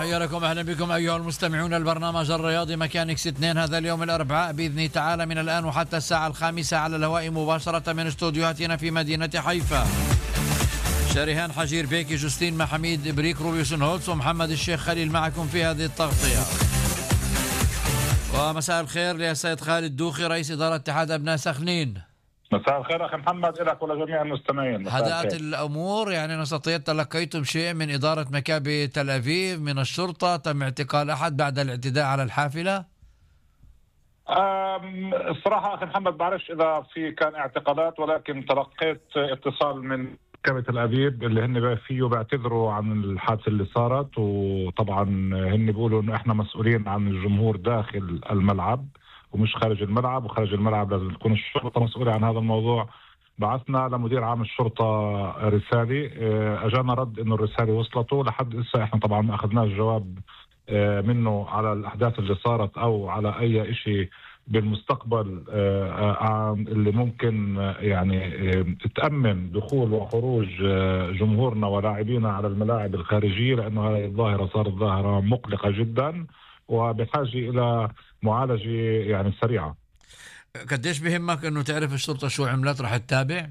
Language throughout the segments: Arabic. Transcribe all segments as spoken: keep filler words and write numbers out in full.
تحية لكم، أهلا بكم أيها المستمعون. البرنامج الرياضي مكانكس اثنين هذا اليوم الأربعاء بإذن تعالى من الآن وحتى الساعة الخامسة على الهواء مباشرة من استوديوهاتنا في مدينة حيفا. شريهان حجير بيكي، جوستين محميد بريك، روبيوسن هولتس ومحمد الشيخ خليل معكم في هذه التغطية. ومساء الخير للسيد خالد دوخي رئيس إدارة اتحاد أبناء سخنين. مساء الخير أخي محمد لك ولجميع المستمعين. هدأت الأمور، يعني نستطيع تلقيتم شيء من إدارة مكابي تل أبيب من الشرطة؟ تم اعتقال أحد بعد الاعتداء على الحافلة؟ الصراحة أخي محمد بعرفش إذا في كان اعتقالات، ولكن تلقيت اتصال من مكابي تل أبيب اللي هن فيه بيعتذروا عن الحادثة اللي صارت، وطبعا هن بيقولوا إنه إحنا مسؤولين عن الجمهور داخل الملعب ومش خارج الملعب، وخارج الملعب لازم تكون الشرطة مسؤولة عن هذا الموضوع. بعثنا لمدير عام الشرطة رسالة، أجانا رد إنه الرسالة وصلته. لحد إسا إحنا طبعا ما أخذناش جواب منه على الأحداث اللي صارت أو على أي إشي بالمستقبل اللي ممكن يعني تأمن دخول وخروج جمهورنا ولاعبينا على الملاعب الخارجية، لأنه هذه الظاهرة صارت ظاهرة مقلقة جدا وبحاجة إلى معالجة يعني سريعة. قديش بهمك انه تعرف الشرطة شو عملت رح تتابع؟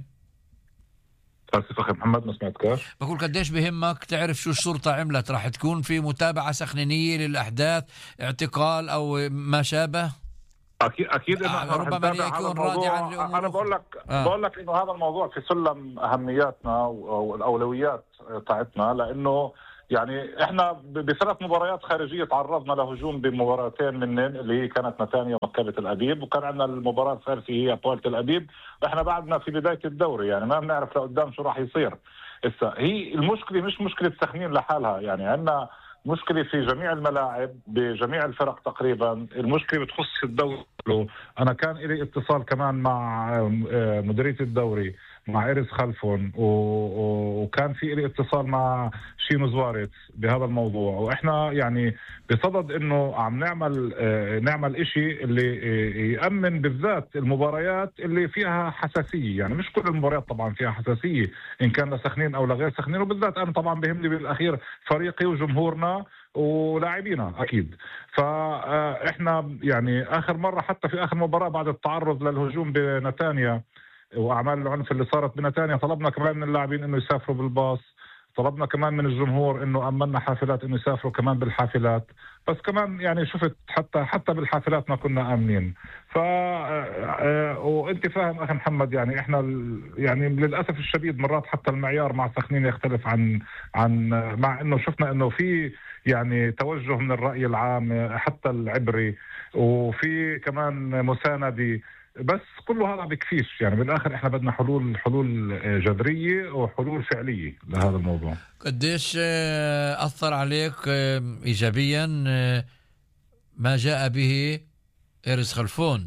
اسف اخي محمد ما سمعتكش. بقول قديش بهمك تعرف شو الشرطة عملت؟ رح تكون في متابعة سخنينية للأحداث، اعتقال او ما شابه؟ اكيد اكيد انه آه ربما يكون راضي عن الامور. انا بقول لك آه. بقول لك انه هذا الموضوع في سلم اهمياتنا والاولويات تاعتنا، لانه يعني احنا بثلاث مباريات خارجيه تعرضنا لهجوم بمباراتين منن اللي هي كانت نتانيا ومكابي تل أبيب، وكان عندنا المباراه الثالثه هي ابوال تل أبيب. احنا بعدنا في بدايه الدوري، يعني ما بنعرف لقدام شو راح يصير. هسه هي المشكله مش مشكله سخنين لحالها، يعني عندنا مشكله في جميع الملاعب بجميع الفرق تقريبا. المشكله بتخص الدوري. انا كان لي اتصال كمان مع مديريه الدوري مع إيريس خلفون، وكان في لي اتصال مع شينو زواريتس بهذا الموضوع، واحنا يعني بصدد انه عم نعمل نعمل اشي اللي يأمن بالذات المباريات اللي فيها حساسية. يعني مش كل المباريات طبعا فيها حساسية ان كان لسخنين او لغير سخنين، وبالذات انا طبعا بهمني بالاخير فريقي وجمهورنا ولاعبينا اكيد. فاحنا يعني اخر مرة حتى في اخر مباراة بعد التعرض للهجوم بنتانيا واعمال العنف اللي صارت بنتانيا، طلبنا كمان من اللاعبين انه يسافروا بالباص، طلبنا كمان من الجمهور انه امنا حافلات انه يسافروا كمان بالحافلات، بس كمان يعني شفت حتى حتى بالحافلات ما كنا امنين. ف وانت فاهم اخي محمد، يعني احنا يعني للاسف الشديد مرات حتى المعيار مع سخنين يختلف عن عن مع انه شفنا انه في يعني توجه من الرأي العام حتى العبري، وفي كمان مساندة، بس كل هذا بكفيش. يعني بالاخر احنا بدنا حلول حلول جذريه وحلول فعليه لهذا الموضوع. قديش اثر عليك ايجابيا ما جاء به إيريس خلفون؟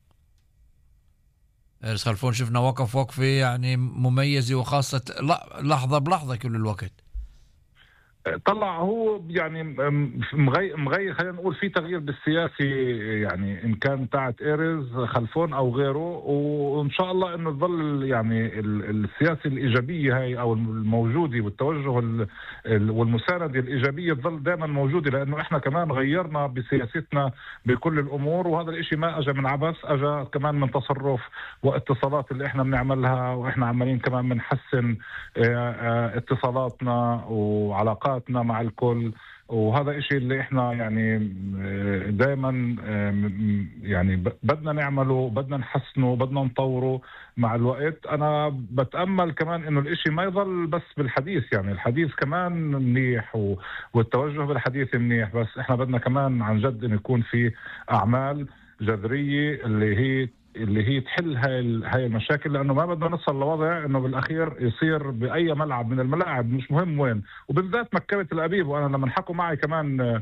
إيريس خلفون شفنا وقف وقفه يعني مميزه، وخاصه لحظه بلحظه كل الوقت. طلع هو يعني مغير مغير خلينا نقول في تغيير بالسياسي، يعني ان كان تاعت إيريز خلفون او غيره، وان شاء الله انه تظل يعني السياسه الايجابيه هاي او الموجوده والتوجه والمسانده الايجابيه تظل دائما موجوده، لانه احنا كمان غيرنا بسياستنا بكل الامور، وهذا الاشي ما اجى من عبث، اجى كمان من تصرف واتصالات اللي احنا بنعملها، واحنا عمالين كمان بنحسن اتصالاتنا وعلاقات مع الكل. وهذا إشي اللي إحنا يعني دائما يعني بدنا نعمله، بدنا نحسنه، بدنا نطوره مع الوقت. أنا بتأمل كمان إنه الإشي ما يظل بس بالحديث، يعني الحديث كمان منيح والتوجه بالحديث منيح، بس إحنا بدنا كمان عن جد إنه يكون في أعمال جذرية اللي هي اللي هي تحل هاي هاي المشاكل، لانه ما بدنا نوصل لوضع انه بالاخير يصير باي ملعب من الملاعب مش مهم وين، وبالذات مكابي تل أبيب. وانا لما حكوا معي كمان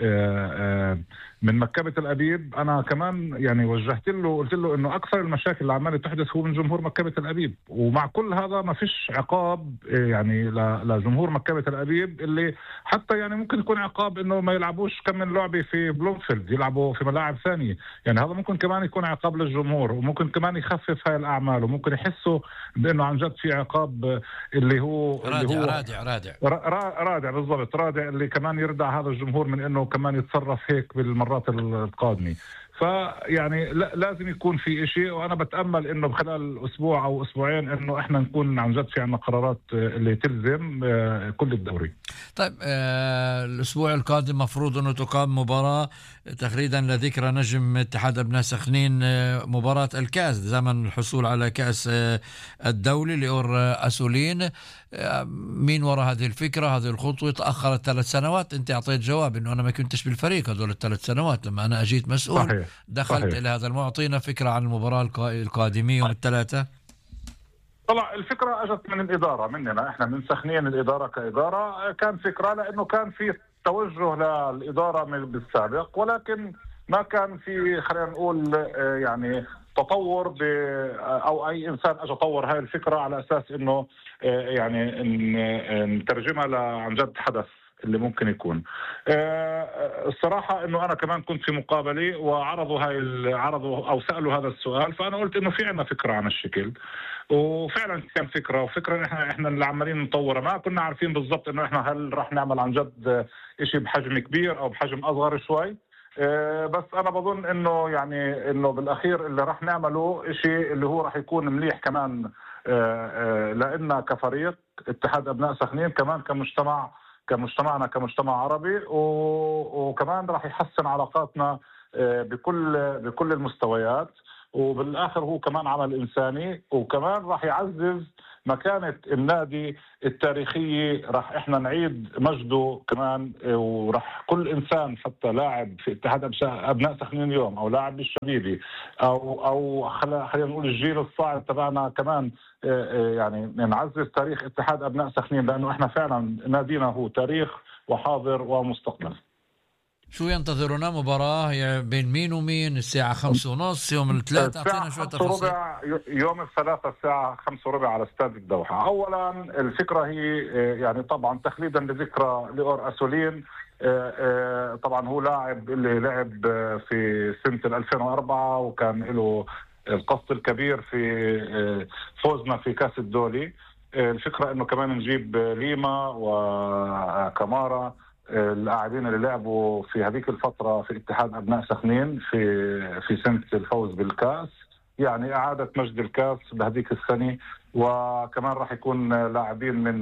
من مكابي تل أبيب، انا كمان يعني وجهت له قلت له انه اكثر المشاكل اللي عماله تحدث هو من جمهور مكابي تل أبيب، ومع كل هذا ما فيش عقاب يعني لجمهور مكابي تل أبيب، اللي حتى يعني ممكن يكون عقاب انه ما يلعبوش كم من لعبه في بلومفيلد، يلعبوا في ملاعب ثانيه، يعني هذا ممكن كمان يكون عقاب للجمهور. الجمهور، وممكن كمان يخفف هاي الأعمال، وممكن يحسوا بأنه عن جد في عقاب اللي هو رادع اللي هو رادع رادع رادع بالضبط، رادع اللي كمان يردع هذا الجمهور من أنه كمان يتصرف هيك بالمرات القادمة. فيعني لازم يكون في إشي، وأنا بتأمل إنه بخلال أسبوع أو أسبوعين إنه إحنا نكون عن جد في عنا قرارات اللي تلزم كل الدوري. طيب آه الأسبوع القادم مفروض أنه تقام مباراة تغريدا لذكرى نجم اتحاد أبناء سخنين، آه مباراة الكاس زمن الحصول على كأس آه الدولي لأور أسولين. آه مين وراء هذه الفكرة؟ هذه الخطوة تأخرت ثلاث سنوات. أنت أعطيت جواب أنه أنا ما كنتش بالفريق هذول الثلاث سنوات، لما أنا أجيت مسؤول صحيح. دخلت صحيح. إلى هذا المعطينا فكرة عن المباراة القادمة يوم الثلاثة. طلع الفكرة اجت من الإدارة، مننا احنا من سخنين. الإدارة كإدارة كان فكرة، لأنه كان في توجه للإدارة من بالسابق، ولكن ما كان في خلينا نقول يعني تطور ب أو أي إنسان أجى طور هاي الفكرة على أساس إنه يعني نترجمها لعن جد حدث اللي ممكن يكون. الصراحة إنه أنا كمان كنت في مقابلة وعرضوا هاي عرضوا أو سألوا هذا السؤال، فأنا قلت إنه في عنا فكرة عن الشكل، وفعلا كان فكرة وفكرة احنا احنا اللي عمالين نطورها. ما كنا عارفين بالضبط انه احنا هل راح نعمل عن جد اشي بحجم كبير او بحجم اصغر شوي. اه بس انا بظن انه يعني انه بالاخير اللي راح نعمله اشي اللي هو راح يكون مليح كمان اه اه لنا كفريق اتحاد ابناء سخنين، كمان كمجتمع كمجتمعنا كمجتمع عربي، وكمان راح يحسن علاقاتنا اه بكل بكل المستويات. وبالاخر هو كمان عمل انساني، وكمان راح يعزز مكانة النادي التاريخية. راح احنا نعيد مجده كمان، وراح كل انسان حتى لاعب في اتحاد ابناء سخنين اليوم او لاعب بالشبيبي او او خلينا نقول الجيل الصاعد تبعنا كمان، يعني نعزز تاريخ اتحاد ابناء سخنين، لانه احنا فعلا نادينا هو تاريخ وحاضر ومستقبل. شو ينتظرنا؟ مباراة بين مين ومين الساعة خمسة ونص يوم الثلاثاء؟ أعطينا شوية تفاصيل. يوم الثلاثاء الساعة خمسة وربع على استاد الدوحة. أولا الفكرة هي يعني طبعا تخليدا لذكرى لأور أسولين. طبعا هو لاعب اللي لعب في سنة ألفين وأربعة وكان له القصد الكبير في فوزنا في كأس الدولي. الفكرة إنه كمان نجيب ليما وكامارا، اللاعبين اللي لعبوا في هذيك الفترة في اتحاد أبناء سخنين في في سنة الفوز بالكأس، يعني إعادة مجد الكأس بهذيك السنة. وكمان راح يكون لاعبين من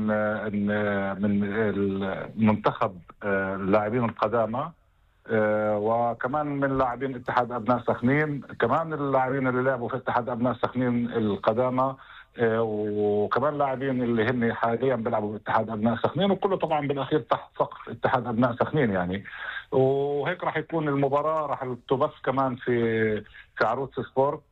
من المنتخب اللاعبين القدامى، وكمان من لاعبين اتحاد أبناء سخنين، كمان اللاعبين اللي لعبوا في اتحاد أبناء سخنين القدامى، وكمان لاعبين اللي هن حاليا بيلعبوا باتحاد ابناء سخنين، وكله طبعا بالاخير تحت سقف اتحاد ابناء سخنين يعني. وهيك راح يكون المباراه راح تبث كمان في في عروض سبورت،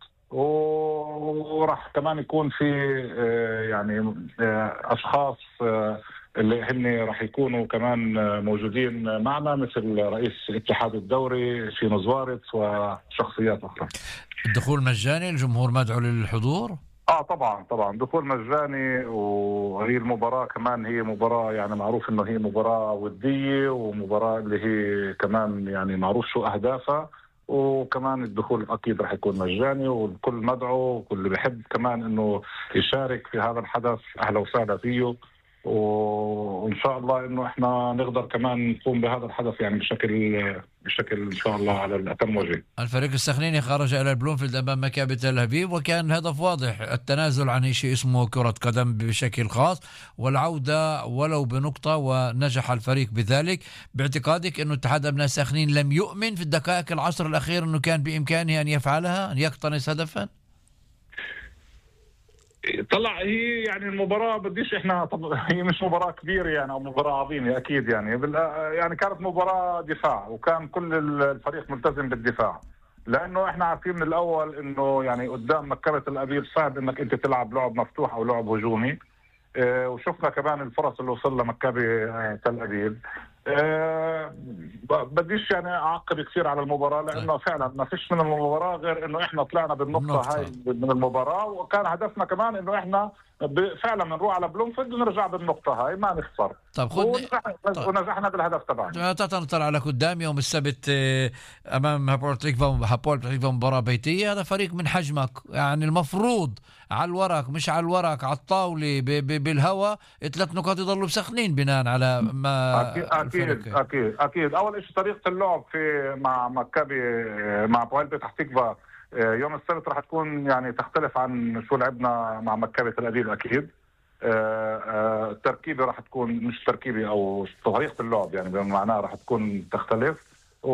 وراح كمان يكون في يعني اشخاص اللي هن راح يكونوا كمان موجودين معنا، مثل رئيس اتحاد الدوري شينو زوارتس وشخصيات اخرى. الدخول مجاني؟ الجمهور مدعو للحضور؟ اه طبعا طبعا دخول مجاني. وهي المباراة كمان هي مباراة يعني معروف انه هي مباراة ودية، ومباراة اللي هي كمان يعني معروف شو اهدافها، وكمان الدخول اكيد راح يكون مجاني، والكل مدعو، وكل اللي بيحب كمان انه يشارك في هذا الحدث اهلا وسهلا فيه. وان شاء الله انه احنا نقدر كمان نقوم بهذا الحدث يعني بشكل بشكل ان شاء الله على الاتم وجه. الفريق السخنيني خرج الى البلومفيلد امام مكابي تل ابيب، وكان الهدف واضح، التنازل عن شيء اسمه كرة قدم بشكل خاص والعودة ولو بنقطة، ونجح الفريق بذلك. باعتقادك انه اتحاد ابناء سخنين لم يؤمن في الدقائق العشر الاخيرة انه كان بامكانه ان يفعلها، ان يقتنص هدفا؟ طلع هي يعني المباراة بديش احنا طب هي مش مباراة كبيرة يعني او مباراة عظيمة اكيد يعني يعني كانت مباراة دفاع، وكان كل الفريق ملتزم بالدفاع، لانه احنا عارفين من الاول انه يعني قدام مكابة تل ابيب صعب انك انت تلعب لعب مفتوح او لعب هجومي. اه وشفنا كمان الفرص اللي وصل لمكابي اه تل ابيب. أه بديش يعني اعقب كثير على المباراه، لانه فعلا ما فيش من المباراه غير انه احنا طلعنا بالنقطه هاي من المباراه، وكان هدفنا كمان انه احنا فعلا بنروح على بلومفيلد ونرجع بالنقطه هاي ما نخسر. طب خد ونجحنا, ونجحنا بالهدف تبعنا. تنطر على قدام يوم السبت امام هابول بتريكفا هابول بتريكفا مباراه بيتيه. هذا فريق من حجمك، يعني المفروض على الورق مش على الورق على الطاوله بالهواء ثلاث نقاط يضلوا مسخنين بناء على ما اكيد اكيد اكيد اكيد. اول شيء طريقه اللعب في مع مكابي مع بوهيل بتح تكفا يوم السبت راح تكون يعني تختلف عن شو لعبنا مع مكابي تل ابيب. اكيد التركيبه راح تكون مش تركيبه او طريقه اللعب يعني بمعناها راح تكون تختلف،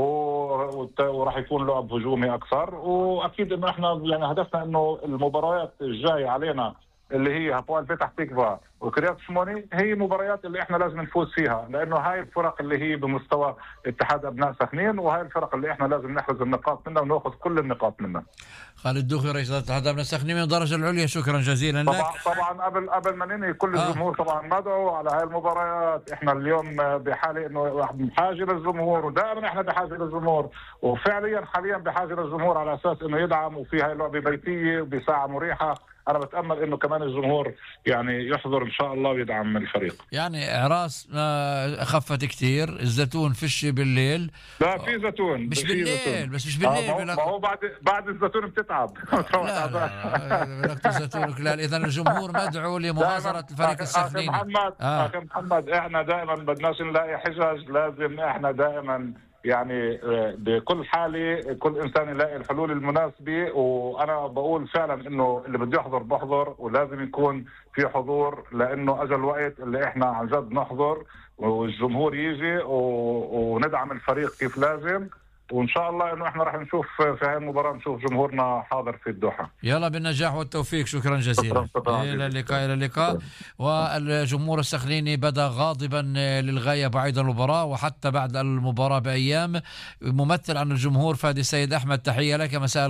وراح يكون لعب هجومي اكثر. واكيد انه احنا يعني هدفنا انه المباريات الجايه علينا اللي هي هابوال بتح تكفا وكريات شموني هي مباريات اللي احنا لازم نفوز فيها، لانه هاي الفرق اللي هي بمستوى اتحاد ابناء سخنين، وهاي الفرق اللي احنا لازم نحرز النقاط منها وناخذ كل النقاط منها. خالد دوخي رئيس اتحاد ابناء سخنين من الدرجه العليا، شكرا جزيلا لك. طبعا طبعا قبل قبل ما ننهي كل الجمهور آه. طبعا مدعو على هاي المباريات. احنا اليوم بحاله انه بحاجه للجمهور، ودائما احنا بحاجه للجمهور، وفعليا حاليا بحاجه للجمهور على اساس انه يدعم، وفي هاي اللعبه بيتيه بساعه مريحه. أنا بتأمل إنه كمان الجمهور يعني يحضر إن شاء الله ويدعم الفريق. يعني إعراس خفت كتير، الزيتون فيش بالليل. لا في زيتون مش بالليل زيتون. بس مش بالليل آه ما هو بعد بعد الزيتون بتتعب. لا لا لا الزيتون لا. إذا الجمهور مدعو لمؤازرة الفريق السخنين. أخي محمد آه. أخي محمد إحنا دائما بدناش نلاقي حجج، لازم إحنا دائما يعني بكل حالة كل إنسان يلاقي الحلول المناسبة. وأنا بقول فعلا إنه اللي بده يحضر بحضر، ولازم يكون في حضور، لأنه أجل الوقت اللي إحنا عن جد نحضر والجمهور يجي وندعم الفريق كيف لازم. وإن شاء الله إنه إحنا راح نشوف في هاي المباراة نشوف جمهورنا حاضر في الدوحة. يلا بالنجاح والتوفيق، شكرا جزيلا. إلى اللقاء إلى اللقاء. والجمهور السخنيني بدأ غاضبا للغاية بعد المباراة، وحتى بعد المباراة بأيام ممثل عن الجمهور فادي السيد أحمد، تحية لك. مساء